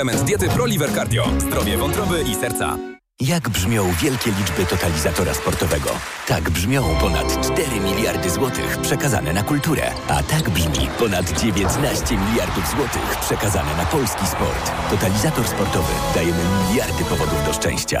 Element diety ProLiver Cardio. Zdrowie wątroby i serca. Jak brzmią wielkie liczby totalizatora sportowego? Tak brzmią ponad 4 miliardy złotych przekazane na kulturę. A tak brzmi ponad 19 miliardów złotych przekazane na polski sport. Totalizator sportowy. Dajemy miliardy powodów do szczęścia.